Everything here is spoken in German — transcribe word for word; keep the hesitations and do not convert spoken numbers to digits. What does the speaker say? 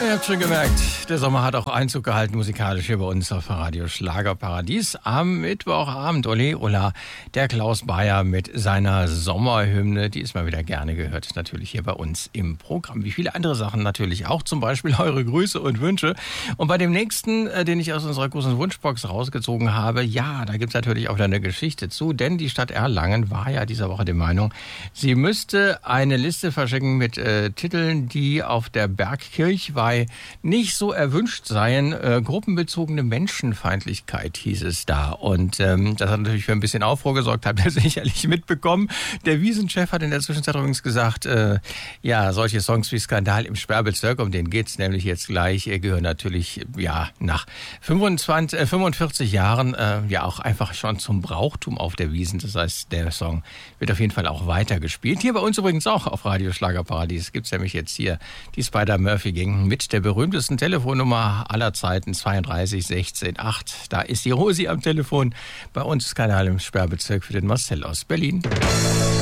ihr habt schon gemerkt, der Sommer hat auch Einzug gehalten musikalisch hier bei uns auf Radio Schlagerparadies. Am Mittwochabend, ole ola, der Klaus Bayer mit seiner Sommerhymne, die ist mal wieder gerne gehört, natürlich hier bei uns im Programm. Wie viele andere Sachen natürlich auch, zum Beispiel eure Grüße und Wünsche. Und bei dem nächsten, den ich aus unserer großen Wunschbox rausgezogen habe, ja, da gibt es natürlich auch wieder eine Geschichte zu, denn die Stadt Erlangen war ja dieser Woche der Meinung, sie müsste eine Liste verschicken mit äh, Titeln, die auf der Bergkirchweih nicht so erwünscht seien. Äh, gruppenbezogene Menschenfeindlichkeit hieß es da. Und ähm, das hat natürlich für ein bisschen Aufruhr gesorgt, habt ihr sicherlich mitbekommen. Der Wiesenchef hat in der Zwischenzeit übrigens gesagt, äh, ja, solche Songs wie Skandal im Sperrbezirk, um den geht's nämlich jetzt gleich, äh, gehören natürlich ja nach fünfundzwanzig, äh, fünfundvierzig Jahren äh, ja auch einfach schon zum Brauchtum auf der Wiesn. Das heißt, der Song wird auf jeden Fall auch weitergespielt. Hier bei uns übrigens auch auf Radio Schlagerparadies gibt's nämlich jetzt hier die Spider-Murphy-Gang mit der berühmtesten Telefonnummer aller Zeiten, zweiunddreißig sechzehn acht. Da ist die Rosi am Telefon. Bei uns Skandal im Sperrbezirk für den Marcel aus Berlin.